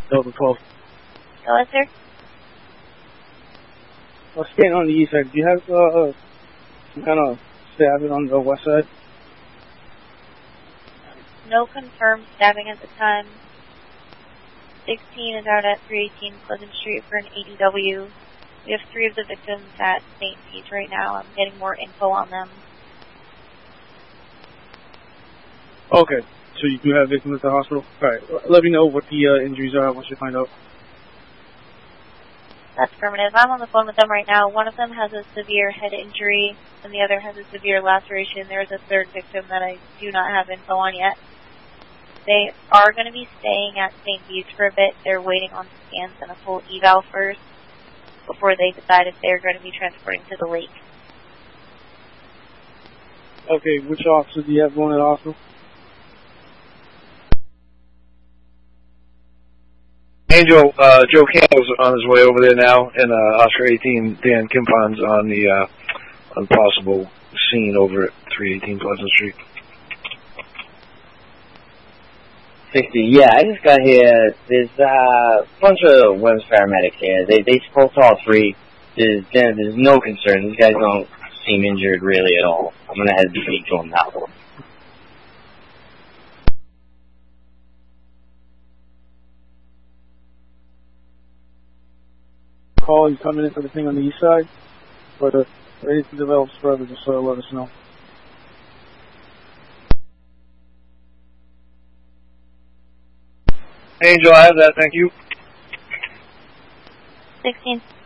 Delta 12. Go ahead, sir. Well, staying on the east side, do you have some kind of stabbing on the west side? No confirmed stabbing at the time. 16 is out at 318 Pleasant Street for an ADW. We have 3 of the victims at St. Pete's right now. I'm getting more info on them. Okay, so you do have victims at the hospital? Alright, let me know what the injuries are once you find out. That's affirmative. I'm on the phone with them right now. One of them has a severe head injury, and the other has a severe laceration. There is a third victim that I do not have info on yet. They are going to be staying at St. Pete's for a bit. They're waiting on scans and a full eval first before they decide if they're going to be transporting to the lake. Okay, which officer do you have going at the hospital? Angel, Joe Campbell's on his way over there now, and Oscar 18, Dan Kimpon's on the possible scene over at 318 Pleasant Street. 60, yeah, I just got here. There's a bunch of women's paramedics here. They spoke to all 3. There's no concern. These guys don't seem injured really at all. I'm going to head to speak to them now. Call, you coming in for the thing on the east side? But if anything develops further, just let us know. Angel, I have that, thank you. 16.